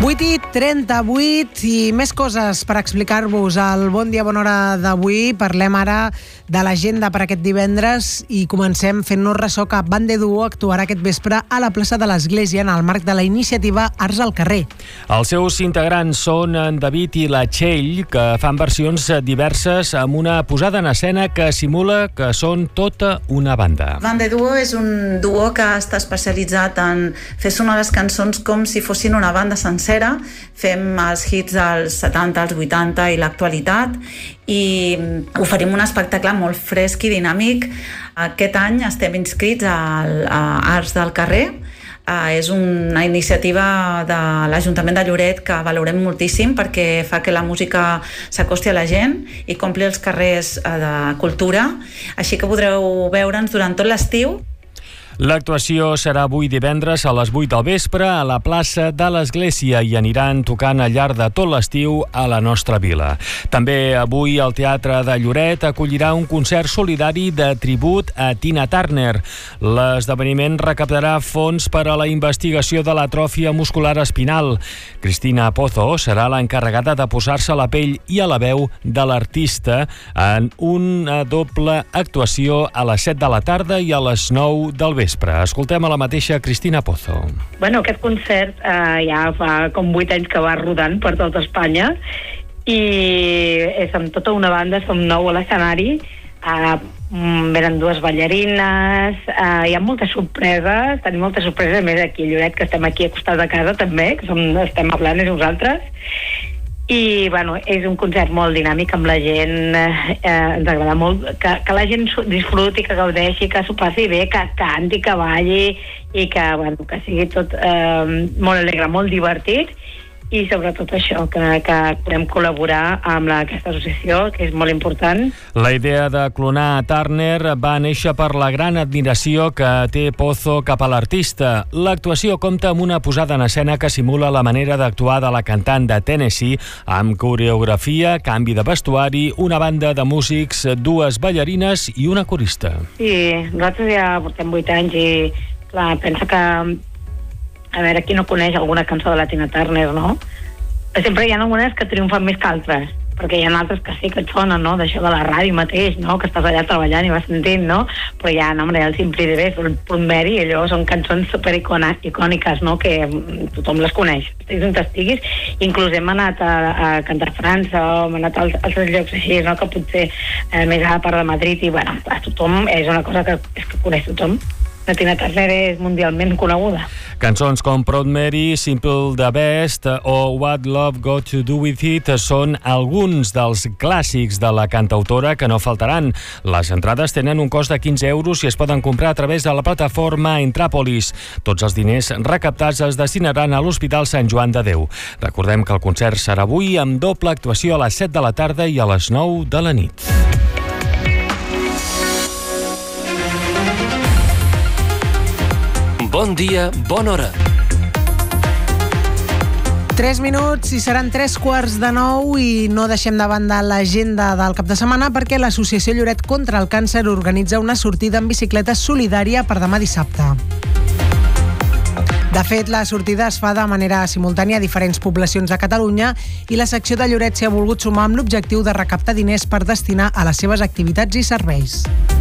8:38 i més coses per explicar-vos. Al Bon Dia, Bona Hora d'avui parlem ara de l'agenda per aquest divendres i comencem fent-nos ressò que Bande Duo actuarà aquest vespre a la plaça de l'Església en el marc de la iniciativa Arts al Carrer. Els seus integrants són en David i la Txell, que fan versions diverses amb una posada en escena que simula que són tota una banda. Bande Duo és un duo que està especialitzat en fer sonar les cançons com si fossin una banda sencera. Fem els hits dels 70, els 80 i l'actualitat i oferim un espectacle molt fresc i dinàmic. Aquest any estem inscrits a Arts del Carrer. És una iniciativa de l'Ajuntament de Lloret que valorem moltíssim perquè fa que la música s'acosti a la gent i compli els carrers de cultura. Així que podreu veure'ns durant tot l'estiu. L'actuació serà avui divendres a les 8 del vespre a la plaça de l'Església i aniran tocant al llarg de tot l'estiu a la nostra vila. També avui el Teatre de Lloret acollirà un concert solidari de tribut a Tina Turner. L'esdeveniment recaptarà fons per a la investigació de l'atròfia muscular espinal. Cristina Pozo serà l'encarregada de posar-se a la pell i a la veu de l'artista en una doble actuació a les 7 de la tarda i a les 9 del vespre. Escoltem a la mateixa Cristina Pozo. Aquest concert ja fa com 8 anys que va rodant per tot Espanya i és amb tota una banda, som 9 a l'escenari, venen 2 ballarines, hi ha moltes sorpreses, tenim moltes sorpreses, a més aquí a Lloret, que estem aquí a costat de casa també, que estem a Blanes nosaltres. I és un concert molt dinàmic amb la gent, ens agrada molt que la gent disfruti, que gaudeixi, que s'ho passi bé, que canti, que balli i que sigui tot molt alegre, molt divertit i sobretot això, que podem col·laborar amb aquesta associació, que és molt important. La idea de clonar Turner va néixer per la gran admiració que té Pozo cap a l'artista. L'actuació compta amb una posada en escena que simula la manera d'actuar de la cantant de Tennessee, amb coreografia, canvi de vestuari, una banda de músics, 2 ballarines i una corista. Sí, nosaltres ja portem 8 anys i clar, pensa que a veure, qui no coneix alguna cançó de la Tina Turner, no? Sempre hi ha algunes que triomfen més que altres, perquè hi ha altres que sí que et sonen, no? D'això de la ràdio mateix, no? Que estàs allà treballant i vas sentint, no? Però hi ha, el Simply the Best, el Punt Mary, allò són cançons supericòniques, no? Que tothom les coneix. Estiguis on estiguis. Inclús hem anat a cantar a França o hem anat a altres llocs així, no? Que potser més a la part de Madrid i, a tothom és una cosa que coneix tothom. La Tina Turner és mundialment coneguda. Cançons com Proud Mary, Simple the Best o What Love Got to Do With It són alguns dels clàssics de la cantautora que no faltaran. Les entrades tenen un cost de 15 euros i es poden comprar a través de la plataforma Intràpolis. Tots els diners recaptats es destinaran a l'Hospital Sant Joan de Déu. Recordem que el concert serà avui amb doble actuació a les 7 de la tarda i a les 9 de la nit. Bon dia, bona hora. 3 minuts i seran 3:15 i no deixem de banda l'agenda del cap de setmana perquè l'Associació Lloret contra el Càncer organitza una sortida en bicicleta solidària per demà dissabte. De fet, la sortida es fa de manera simultània a diferents poblacions de Catalunya i la secció de Lloret s'hi ha volgut sumar amb l'objectiu de recaptar diners per destinar a les seves activitats i serveis.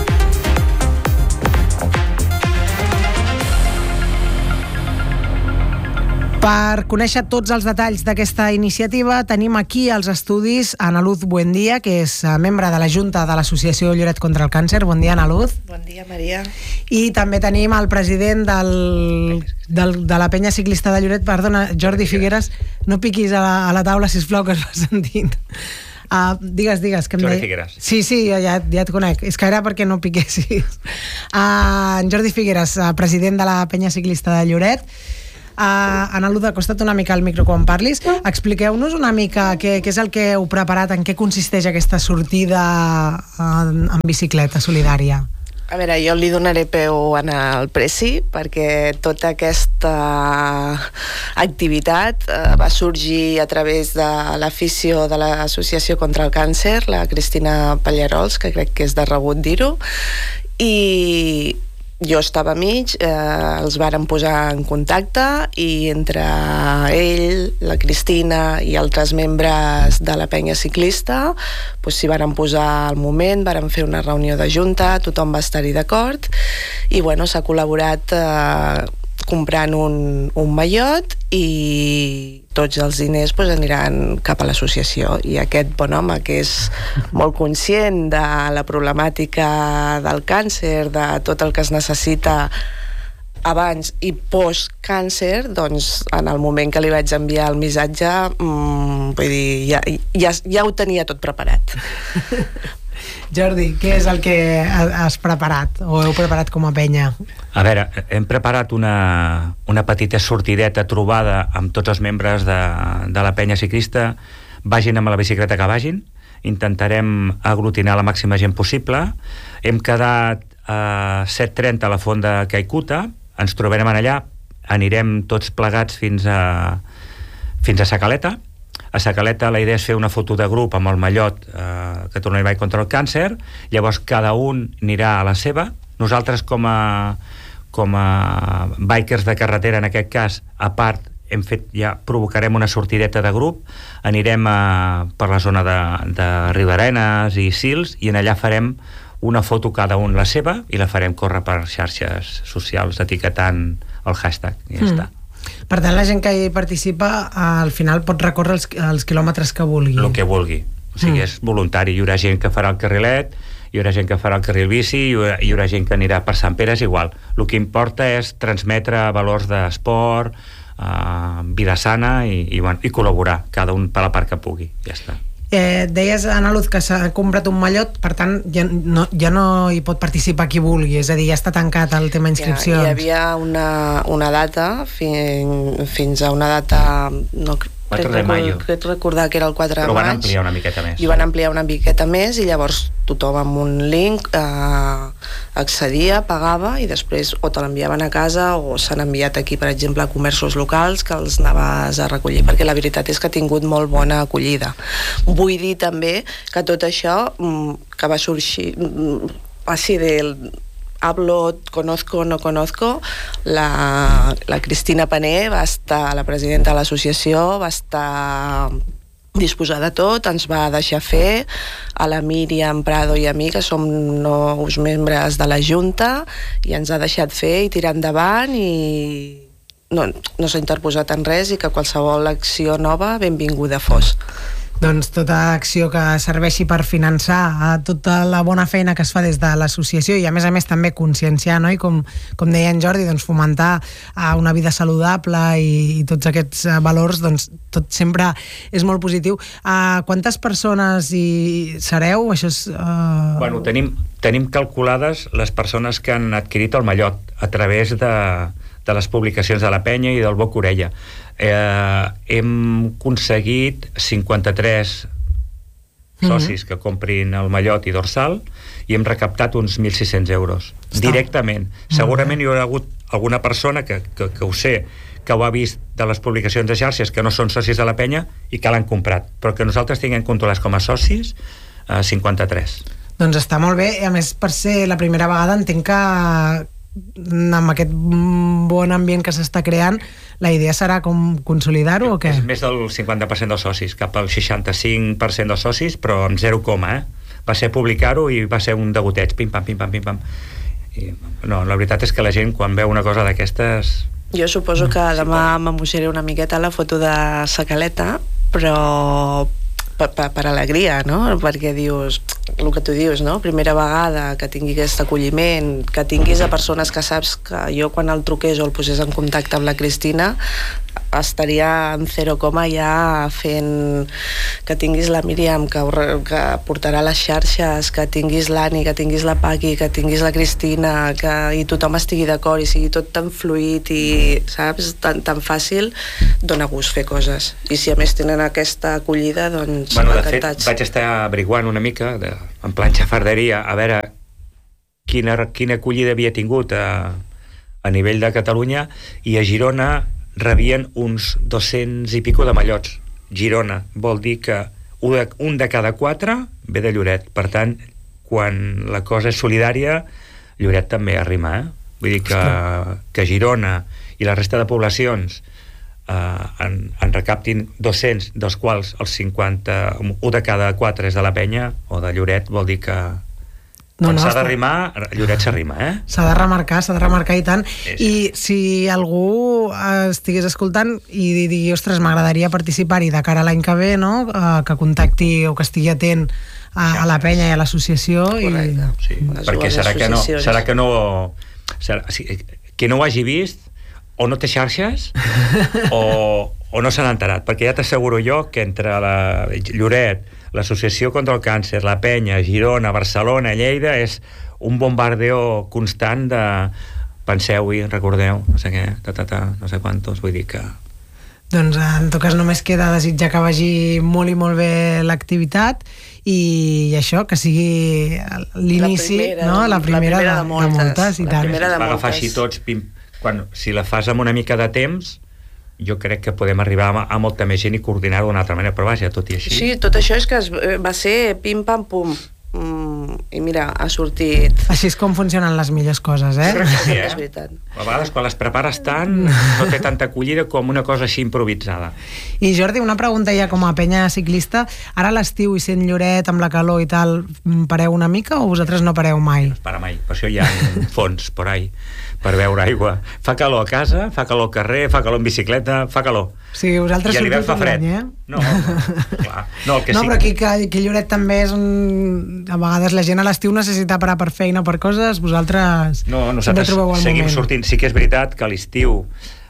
Per conèixer tots els detalls d'aquesta iniciativa tenim aquí als estudis Ana Luz Buendia, que és membre de la Junta de l'Associació Lloret contra el Càncer. Bon dia, Ana Luz. Bon dia, Maria. I també tenim el president de la penya ciclista de Lloret, perdona, Jordi Figueres. No piquis a la taula, sisplau, que es va sentint. Digues, que em Jordi Figueres. Sí, ja et conec. És que era perquè no piquessis. Jordi Figueres, president de la penya ciclista de Lloret. Ana Luz, acosta't una mica al micro quan parlis. Expliqueu-nos una mica què és el que heu preparat, en què consisteix aquesta sortida en bicicleta solidària. A veure, jo li donaré peu al Preci perquè tota aquesta activitat va sorgir a través de l'afició de l'Associació contra el Càncer, la Cristina Pallarols, que crec que és de rebut dir-ho, i jo estava a mig, els varen posar en contacte i entre ell, la Cristina i altres membres de la penya ciclista s'hi varen posar al moment, varen fer una reunió de junta, tothom va estar-hi d'acord i s'ha col·laborat comprant un mallot i tots els diners aniran cap a l'associació i aquest bon home que és molt conscient de la problemàtica del càncer, de tot el que es necessita abans i post-càncer, doncs en el moment que li vaig enviar el missatge vull dir, ja ho tenia tot preparat. Jordi, què és el que has preparat o heu preparat com a penya? A veure, hem preparat una petita sortideta trobada amb tots els membres de la penya ciclista, vagin amb la bicicleta que vagin, intentarem aglutinar la màxima gent possible. Hem quedat a 7:30 a la font de Caicuta, ens trobarem allà, anirem tots plegats fins a Sa Caleta. A Sa Caleta la idea és fer una foto de grup amb el mallot que tornarà a ir contra el càncer, llavors cada un anirà a la seva. Nosaltres com a bikers de carretera en aquest cas, a part provocarem una sortideta de grup, anirem per la zona de Riudarenes i Sils i en allà farem una foto cada un la seva i la farem córrer per xarxes socials etiquetant el hashtag i ja està. Per tant, la gent que hi participa al final pot recórrer els quilòmetres que vulgui. El que vulgui. O sigui, és voluntari. Hi haurà gent que farà el carrilet, hi haurà gent que farà el carril bici, hi haurà gent que anirà per Sant Pere, és igual. El que importa és transmetre valors d'esport, vida sana i col·laborar, cada un per la part que pugui. Ja està. Deies, Ana Luz, que s'ha comprat un mallot, per tant ja no hi pot participar qui vulgui, és a dir, ja està tancat el tema inscripcions. Hi havia una data fins a una data 4 de maio. Crec recordar que era el 4 de maig. Però van ampliar una miqueta més. I van ampliar una miqueta més i llavors tothom amb un link accedia, pagava i després o te l'enviaven a casa o s'han enviat aquí, per exemple, a comerços locals que els anaves a recollir, perquè la veritat és que ha tingut molt bona acollida. Vull dir també que tot això que va sorgir així del hablo, conozco, no conozco, la Cristina Pané va estar, la presidenta de l'associació, va estar disposada a tot, ens va deixar fer, a la Míriam Prado i a mi, que som nous membres de la Junta, i ens ha deixat fer i tirar endavant i no s'ha interposat en res i que qualsevol acció nova benvinguda fos. Doncs tota acció que serveixi per finançar tota la bona feina que es fa des de l'associació i a més també conscienciar, no? I com deia en Jordi, doncs fomentar una vida saludable i tots aquests valors, doncs tot sempre és molt positiu. Quantes persones hi sereu? Això és... Bueno, tenim calculades les persones que han adquirit el mallot a través de les publicacions de la penya i del Boc-Orella. Hem aconseguit 53 socis que comprin el mallot i dorsal i hem recaptat uns 1.600 euros directament. Segurament hi haurà hagut alguna persona que ho sé, que ho ha vist de les publicacions de xarxes que no són socis de la penya i que l'han comprat, però que nosaltres tinguem controlats com a socis 53. Doncs està molt bé, i a més per ser la primera vegada entenc que amb aquest bon ambient que s'està creant la idea serà com consolidar-ho o què? És més del 50% dels socis, cap al 65% dels socis, però amb 0, va ser publicar-ho i va ser un degoteig, pim-pam, pim-pam, pim-pam. No, la veritat és que la gent quan veu una cosa d'aquestes... Jo suposo que demà m'emocionaré una miqueta la foto de Sa Caleta, però per alegria, no? Perquè dius, el que tu dius, no? Primera vegada que tingui aquest acolliment, que tinguis a persones que saps que jo quan el truqués o el posés en contacte amb la Cristina estaria en 0, ja fent que tinguis la Míriam que portarà les xarxes, que tinguis l'Ani, que tinguis la Paqui, que tinguis la Cristina, i tothom estigui d'acord i sigui tot tan fluid i, saps, tan fàcil, dona gust fer coses. I si a més tenen aquesta acollida, doncs encantats. De fet, vaig estar averiguant una mica en plan xafarderia a veure quina acollida havia tingut a nivell de Catalunya, i a Girona rebien uns 200 i pico de mallots. Girona vol dir que un de cada 4 ve de Lloret. Per tant, quan la cosa és solidària, Lloret també arrima, Vull dir que Girona i la resta de poblacions en recaptin 200, dels quals els 51 de cada 4 és de la Penya o de Lloret, vol dir que quan s'ha d'arrimar, Lloret s'arrima, S'ha de remarcar i tant. I si algú estigués escoltant i digui, ostres, m'agradaria participar-hi de cara a l'any que ve, no? Que contacti o que estigui atent a la Penya i a l'associació. Correcte, sí. Perquè serà que no ho hagi vist o no té xarxes o no s'han enterat, perquè ja t'asseguro jo que entre Lloret, l'Associació contra el Càncer, la Penya, Girona, Barcelona, Lleida, és un bombardeo constant de penseu-hi, recordeu, no sé què, no sé quantos, vull dir que... Doncs en tot cas només queda desitjar que vagi molt i molt bé l'activitat i això, que sigui l'inici, la primera de moltes i tant. Va agafar així tots, si la fas amb una mica de temps, jo crec que podem arribar a molta més gent i coordinar-ho d'una altra manera, però vaja, tot i així. Sí, tot això és que va ser pim-pam-pum. I mira, ha sortit... Així és com funcionen les millors coses, Sí, és veritat. A vegades quan les prepares tant no té tanta acollida com una cosa així improvisada. I Jordi, una pregunta ja com a penya ciclista, ara a l'estiu i sent Lloret amb la calor i tal, pareu una mica o vosaltres no pareu mai? No es para mai, per això hi ha fons por ahí per beure aigua. Fa calor a casa, fa calor al carrer, fa calor en bicicleta, fa calor. Sí, vosaltres i a l'hivern fa fred. No, clar. No, però aquí que Lloret també és a vegades la gent a l'estiu necessita parar per feina per coses, vosaltres sempre trobeu el seguim moment. Sortint. Sí que és veritat que a l'estiu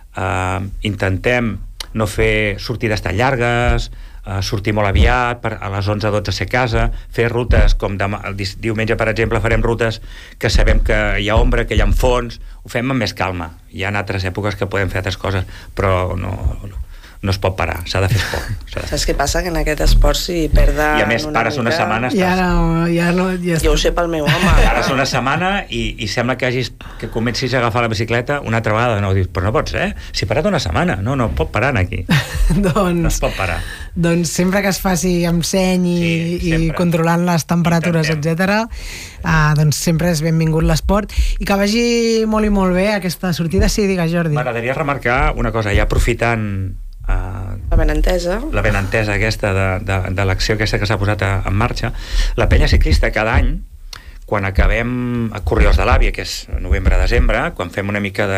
intentem no fer sortides tan llargues, sortir molt aviat, a les 11-12 ser a casa, fer rutes com diumenge, per exemple, farem rutes que sabem que hi ha ombra, que hi ha fons, ho fem amb més calma. Hi ha altres èpoques que podem fer altres coses, però no es pot parar, s'ha de fer esport. Saps què passa? Que en aquest esport si perda... I a més, pares una setmana... Ja jo ho sé pel meu home. Pares una setmana i sembla que comencis a agafar la bicicleta una altra vegada. No, dius, però no pot ser, si he parat una setmana. No pot parar aquí. No es pot parar. Doncs sempre que es faci amb seny i controlant les temperatures, etc., doncs sempre és benvingut l'esport. I que vagi molt i molt bé aquesta sortida. Sí, digues, Jordi. M'agradaria remarcar una cosa, ja aprofitant la benentesa aquesta de l'acció aquesta que s'ha posat en marxa. La penya ciclista cada any, quan acabem a Corriors de l'Àvia, que és novembre-desembre, quan fem una mica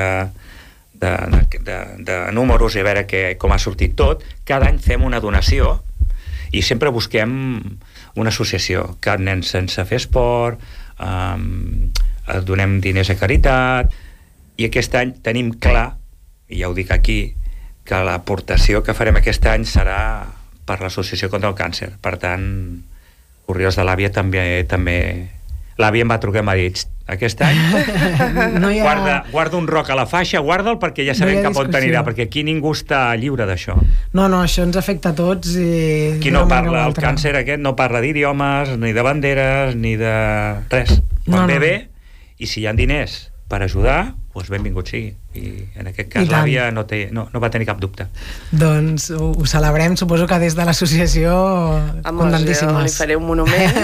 de números i a veure com ha sortit tot, cada any fem una donació i sempre busquem una associació, Cap Nens Sense Fer Esport, donem diners a caritat, i aquest any tenim clar, i ja ho dic aquí, que l'aportació que farem aquest any serà per l'Associació contra el Càncer. Per tant, Corriors de l'Àvia també... L'àvia em va trucar i m'ha dit, aquest any guarda un roc a la faixa, guarda'l perquè ja sabem cap on t'anirà, perquè aquí ningú està lliure d'això. No, això ens afecta a tots. Qui no parla, el càncer aquest no parla d'idiomes, ni de banderes, ni de res. Quan ve bé, i si hi ha diners per ajudar, doncs benvingut sigui. I en aquest cas l'àvia no va tenir cap dubte. Doncs ho celebrem, suposo que des de l'associació contentíssimes. Li faré un monument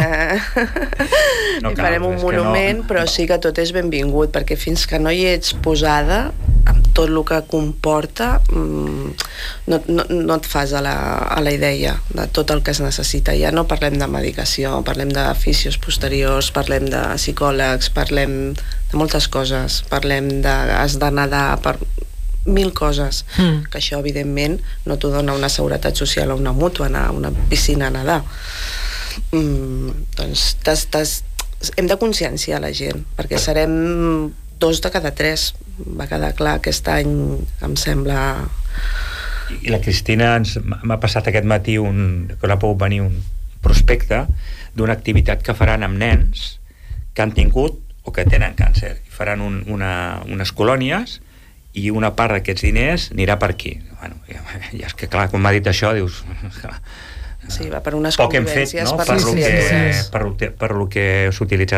farem un monument, però sí que tot és benvingut, perquè fins que no hi ets posada amb tot el que comporta no et fas a la idea de tot el que es necessita. Ja no parlem de medicació, parlem de fisios posteriors, parlem de psicòlegs, parlem de moltes coses, parlem de has de nedar per 1000 coses, que això evidentment no t'ho dona una seguretat social o una mútua, anar a una piscina a nedar. Doncs hem de conscienciar la gent, perquè serem 2 de cada 3. Va quedar clar aquest any, em sembla. I la Cristina m'ha passat aquest matí que no ha pogut venir un prospecte d'una activitat que faran amb nens que han tingut o que tenen càncer. Faran unes colònies i una part d'aquests diners anirà per aquí. Bueno, ja és que clar, quan m'ha dit això, dius... Sí, va per unes poc hem fet, no? Per lo que s'utilitzarà